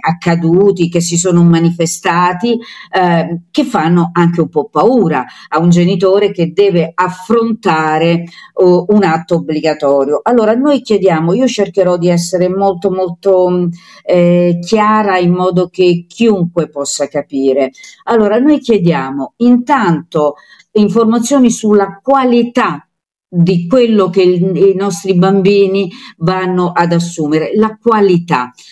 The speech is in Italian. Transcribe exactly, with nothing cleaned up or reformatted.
accaduti, che si sono manifestati, eh, che fanno anche un po' paura a un genitore che deve affrontare oh, un atto obbligatorio. Allora noi chiediamo, io cercherò di essere molto molto eh, chiara in modo che chiunque possa capire. Allora noi chiediamo intanto informazioni sulla qualità di quello che il, i nostri bambini vanno ad assumere, la qualità.